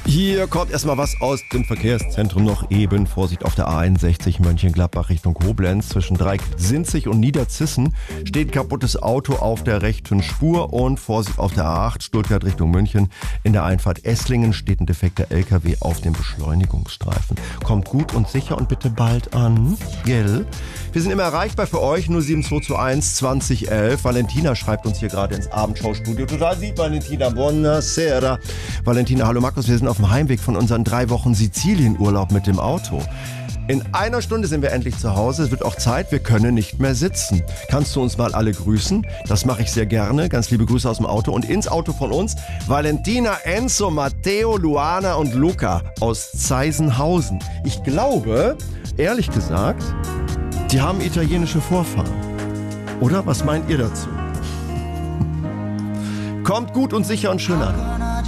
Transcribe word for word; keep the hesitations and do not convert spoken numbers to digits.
Hier kommt erstmal was aus dem Verkehrszentrum noch eben. Vorsicht auf der A einundsechzig Mönchengladbach Richtung Koblenz. Zwischen Dreieck-Sinzig und Niederzissen steht kaputtes Auto auf der rechten Spur. Und Vorsicht auf der A acht Stuttgart Richtung München. In der Einfahrt Esslingen steht ein defekter L K W auf dem Beschleunigungsstreifen. Kommt gut und sicher und bitte bald an. Gell? Wir sind immer erreichbar für euch. null sieben zwei zwei eins zwanzig elf. Valentina schreibt uns hier gerade ins Abendschaustudio. Total lieb, Valentina. Buonasera. Valentina, hallo Markus. Wir sind auf dem Heimweg von unseren drei Wochen Sizilienurlaub mit dem Auto. In einer Stunde sind wir endlich zu Hause. Es wird auch Zeit, wir können nicht mehr sitzen. Kannst du uns mal alle grüßen? Das mache ich sehr gerne. Ganz liebe Grüße aus dem Auto. Und ins Auto von uns Valentina, Enzo, Matteo, Luana und Luca aus Zeisenhausen. Ich glaube, ehrlich gesagt, die haben italienische Vorfahren. Oder? Was meint ihr dazu? Kommt gut und sicher und schön an.